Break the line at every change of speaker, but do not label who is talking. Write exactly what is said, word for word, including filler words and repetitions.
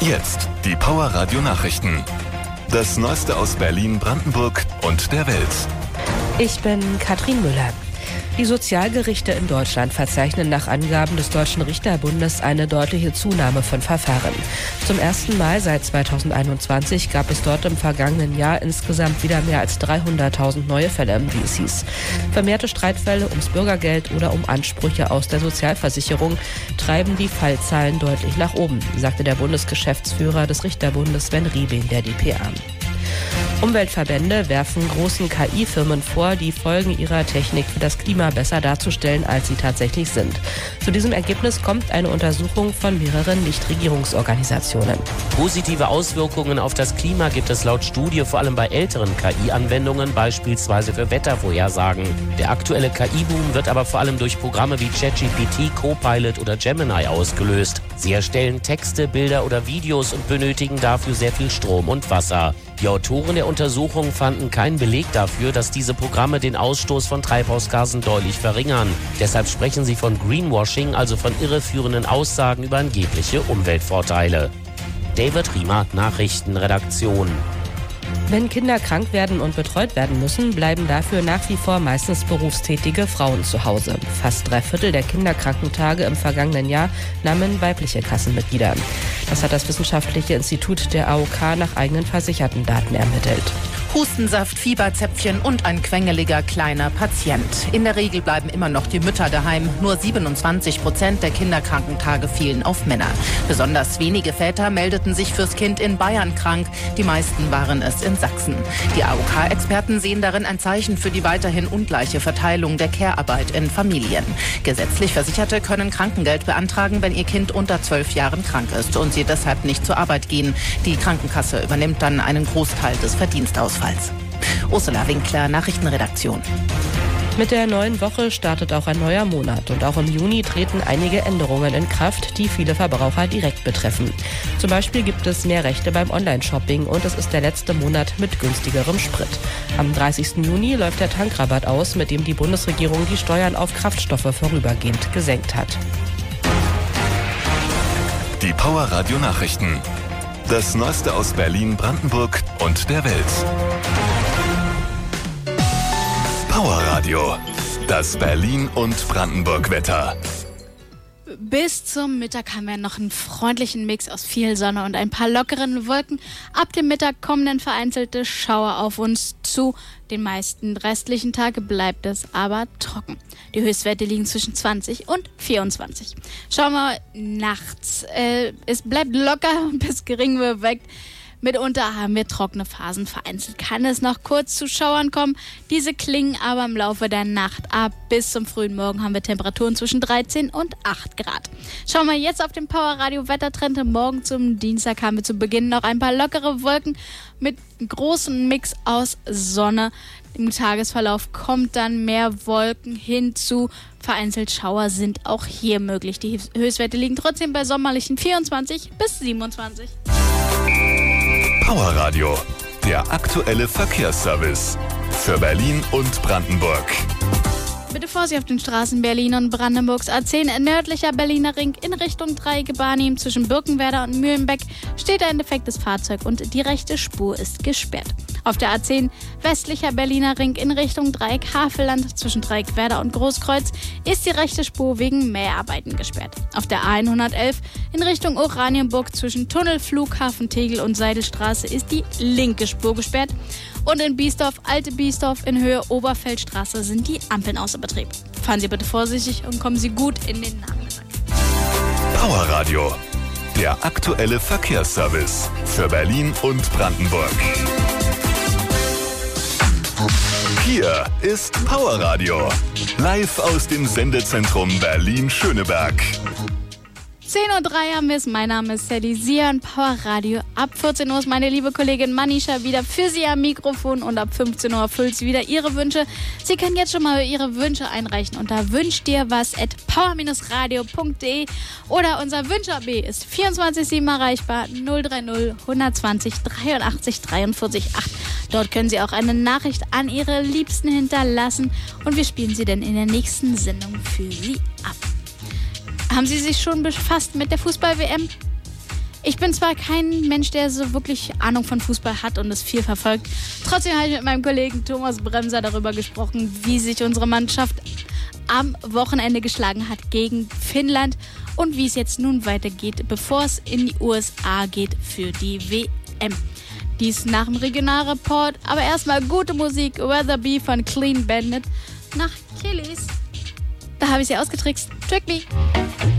Jetzt die Power Radio Nachrichten. Das Neueste aus Berlin, Brandenburg und der Welt.
Ich bin Katrin Müller. Die Sozialgerichte in Deutschland verzeichnen nach Angaben des Deutschen Richterbundes eine deutliche Zunahme von Verfahren. Zum ersten Mal seit zweitausendeinundzwanzig gab es dort im vergangenen Jahr insgesamt wieder mehr als dreihunderttausend neue Fälle, wie es hieß. Vermehrte Streitfälle ums Bürgergeld oder um Ansprüche aus der Sozialversicherung treiben die Fallzahlen deutlich nach oben, sagte der Bundesgeschäftsführer des Richterbundes Sven Riebing der D P A. Umweltverbände werfen großen K I-Firmen vor, die Folgen ihrer Technik für das Klima besser darzustellen, als sie tatsächlich sind. Zu diesem Ergebnis kommt eine Untersuchung von mehreren Nichtregierungsorganisationen.
Positive Auswirkungen auf das Klima gibt es laut Studie vor allem bei älteren K I-Anwendungen, beispielsweise für Wettervorhersagen. Der aktuelle K I-Boom wird aber vor allem durch Programme wie ChatGPT, Copilot oder Gemini ausgelöst. Sie erstellen Texte, Bilder oder Videos und benötigen dafür sehr viel Strom und Wasser. Die Autoren der Untersuchung fanden keinen Beleg dafür, dass diese Programme den Ausstoß von Treibhausgasen deutlich verringern. Deshalb sprechen sie von Greenwashing, also von irreführenden Aussagen über angebliche Umweltvorteile. David Riemer, Nachrichtenredaktion.
Wenn Kinder krank werden und betreut werden müssen, bleiben dafür nach wie vor meistens berufstätige Frauen zu Hause. Fast drei Viertel der Kinderkrankentage im vergangenen Jahr nahmen weibliche Kassenmitglieder. Das hat das Wissenschaftliche Institut der A O K nach eigenen versicherten Daten ermittelt.
Hustensaft, Fieberzäpfchen und ein quengeliger kleiner Patient. In der Regel bleiben immer noch die Mütter daheim. Nur siebenundzwanzig Prozent der Kinderkrankentage fielen auf Männer. Besonders wenige Väter meldeten sich fürs Kind in Bayern krank. Die meisten waren es in Sachsen. Die A O K-Experten sehen darin ein Zeichen für die weiterhin ungleiche Verteilung der Care-Arbeit in Familien. Gesetzlich Versicherte können Krankengeld beantragen, wenn ihr Kind unter zwölf Jahren krank ist und sie deshalb nicht zur Arbeit gehen. Die Krankenkasse übernimmt dann einen Großteil des Verdienstausfalls. Ursula Winkler, Nachrichtenredaktion.
Mit der neuen Woche startet auch ein neuer Monat und auch im Juni treten einige Änderungen in Kraft, die viele Verbraucher direkt betreffen. Zum Beispiel gibt es mehr Rechte beim Online-Shopping und es ist der letzte Monat mit günstigerem Sprit. Am dreißigsten Juni läuft der Tankrabatt aus, mit dem die Bundesregierung die Steuern auf Kraftstoffe vorübergehend gesenkt hat.
Die Power Radio Nachrichten. Das Neueste aus Berlin, Brandenburg und der Welt. Power Radio. Das Berlin- und Brandenburg-Wetter.
Bis zum Mittag haben wir noch einen freundlichen Mix aus viel Sonne und ein paar lockeren Wolken. Ab dem Mittag kommen dann vereinzelte Schauer auf uns zu. Den meisten restlichen Tage bleibt es aber trocken. Die Höchstwerte liegen zwischen zwanzig und vierundzwanzig. Schauen wir nachts. Äh, es bleibt locker bis gering bewölkt. Mitunter haben wir trockene Phasen. Vereinzelt kann es noch kurz zu Schauern kommen. Diese klingen aber im Laufe der Nacht ab. Bis zum frühen Morgen haben wir Temperaturen zwischen dreizehn und acht Grad. Schauen wir jetzt auf den Power Radio Wettertrend. Morgen zum Dienstag haben wir zu Beginn noch ein paar lockere Wolken mit einem großen Mix aus Sonne. Im Tagesverlauf kommt dann mehr Wolken hinzu. Vereinzelt Schauer sind auch hier möglich. Die Höchstwerte liegen trotzdem bei sommerlichen vierundzwanzig bis siebenundzwanzig.
Power Radio, der aktuelle Verkehrsservice für Berlin und Brandenburg.
Bitte Vorsicht auf den Straßen Berlin und Brandenburgs A zehn. Nördlicher Berliner Ring in Richtung Dreieckbahn zwischen Birkenwerder und Mühlenbeck steht ein defektes Fahrzeug und die rechte Spur ist gesperrt. Auf der A zehn westlicher Berliner Ring in Richtung Dreieck Havelland zwischen Dreieckwerder und Großkreuz ist die rechte Spur wegen Mäharbeiten gesperrt. Auf der A hundertelf in Richtung Oranienburg zwischen Tunnel, Flughafen, Tegel und Seidelstraße ist die linke Spur gesperrt. Und in Biesdorf, Alte Biesdorf in Höhe Oberfeldstraße sind die Ampeln außer Betrieb. Fahren Sie bitte vorsichtig und kommen Sie gut in den Nachmittag.
Power Radio, der aktuelle Verkehrsservice für Berlin und Brandenburg. Hier ist Power Radio, live aus dem Sendezentrum Berlin-Schöneberg.
zehn Uhr drei haben wir es. Mein Name ist Sally Sian, Power Radio. Ab vierzehn Uhr ist meine liebe Kollegin Manisha wieder für Sie am Mikrofon und ab fünfzehn Uhr erfüllt sie wieder Ihre Wünsche. Sie können jetzt schon mal Ihre Wünsche einreichen unter wünsch dir was at power radio punkt de oder unser Wünscher B ist vierundzwanzig sieben erreichbar null drei null eins zwei null dreiundachtzig dreiundvierzig acht. Dort können Sie auch eine Nachricht an Ihre Liebsten hinterlassen und wir spielen sie dann in der nächsten Sendung für Sie ab. Haben Sie sich schon befasst mit der Fußball-W M? Ich bin zwar kein Mensch, der so wirklich Ahnung von Fußball hat und es viel verfolgt. Trotzdem habe ich mit meinem Kollegen Thomas Bremser darüber gesprochen, wie sich unsere Mannschaft am Wochenende geschlagen hat gegen Finnland und wie es jetzt nun weitergeht, bevor es in die U S A geht für die W M. Dies nach dem Regionalreport, aber erstmal gute Musik, Weatherby von Clean Bandit nach Killies. Da habe ich sie ausgetrickst. Trick me.